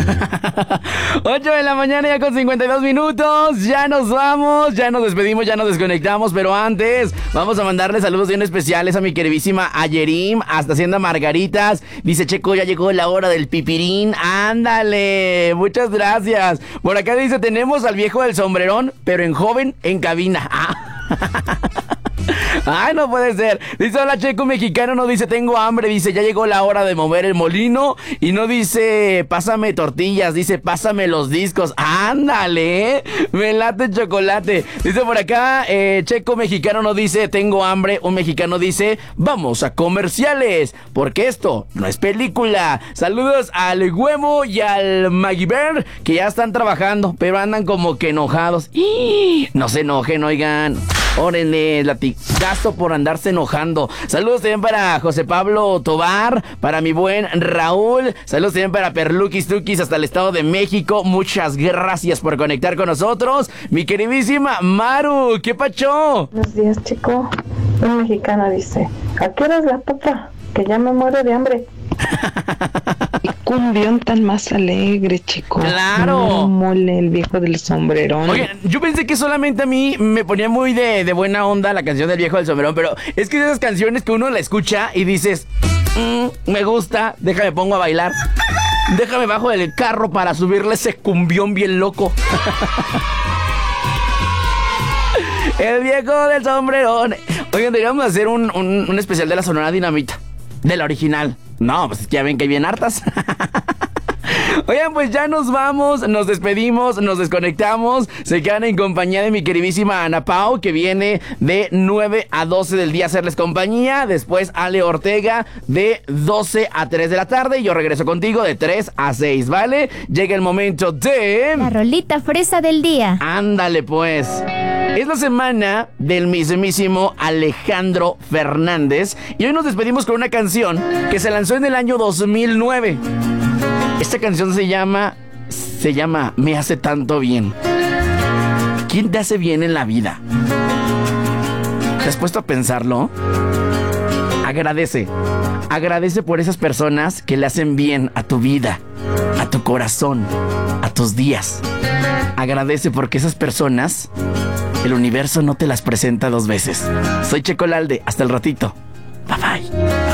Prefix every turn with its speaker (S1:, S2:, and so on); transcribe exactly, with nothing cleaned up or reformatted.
S1: ocho de la mañana ya con cincuenta y dos minutos. Ya nos vamos, ya nos despedimos, ya nos desconectamos. Pero antes, vamos a mandarle saludos bien especiales a mi queridísima Ayerim, hasta Hacienda Margaritas. Dice Checo, ya llegó la hora del pipirín. Ándale, muchas gracias. Por acá dice, tenemos al viejo del sombrerón, pero en joven, en cabina. Ah. Ay, no puede ser. Dice, hola Checo mexicano, no dice tengo hambre, dice ya llegó la hora de mover el molino. Y no dice pásame tortillas, dice pásame los discos. Ándale, me late chocolate. Dice por acá, eh, Checo mexicano no dice tengo hambre, un mexicano dice vamos a comerciales, porque esto no es película. Saludos al Huevo y al Magiber, que ya están trabajando, pero andan como que enojados. ¡Y! No se enojen, oigan. Órenle, latigazo por andarse enojando. Saludos también para José Pablo Tobar, para mi buen Raúl. Saludos también para Perluquis Tuquis hasta el Estado de México. Muchas gracias por conectar con nosotros. Mi queridísima Maru, ¿qué pacho?
S2: Buenos días, chico. Un mexicano dice, ¿a qué hora es la papa? Que ya me muero de hambre.
S3: Y cumbión tan más alegre, chico.
S1: ¡Claro!
S3: No, mole, el viejo del sombrerón.
S1: Oye, yo pensé que solamente a mí me ponía muy de, de buena onda la canción del viejo del sombrerón, pero es que esas canciones que uno la escucha y dices, mmm, me gusta, déjame pongo a bailar. Déjame bajo del carro para subirle ese cumbión bien loco. El viejo del sombrerón. Oigan, deberíamos hacer un, un, un especial de la Sonora Dinamita. De la original. No, pues ya ven que hay bien hartas. Oigan, pues ya nos vamos, nos despedimos, nos desconectamos. Se quedan en compañía de mi queridísima Ana Pau, que viene de nueve a doce del día a hacerles compañía. Después Ale Ortega de doce a tres de la tarde. Y yo regreso contigo de tres a seis, ¿vale? Llega el momento de...
S4: la rolita fresa del día.
S1: Ándale pues. Es la semana del mismísimo Alejandro Fernández. Y hoy nos despedimos con una canción que se lanzó en el año dos mil nueve. Esta canción se llama... Se llama Me hace tanto bien. ¿Quién te hace bien en la vida? ¿Te has puesto a pensarlo? Agradece. Agradece por esas personas que le hacen bien a tu vida, a tu corazón, a tus días. Agradece porque esas personas, el universo no te las presenta dos veces. Soy Checo Lalde. Hasta el ratito. Bye bye.